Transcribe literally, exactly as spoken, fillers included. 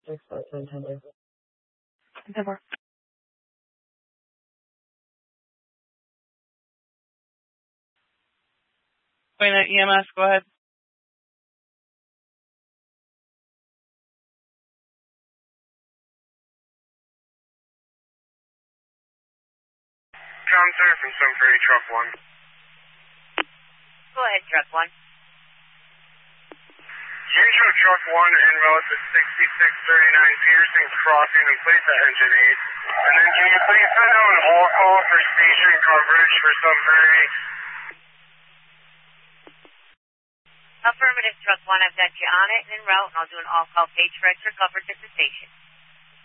six fourteen ten two. ten four. Wait, E M S, go ahead. Counter from Sunbury, truck one. Go ahead, truck one. Intro truck one en route to sixty-six thirty-nine Pearson's Crossing and place at engine eight. And then can you please send out an all call for station coverage for Sunbury? Affirmative, truck one. I've got you on it and en route, and I'll do an all call page for extra coverage at the station.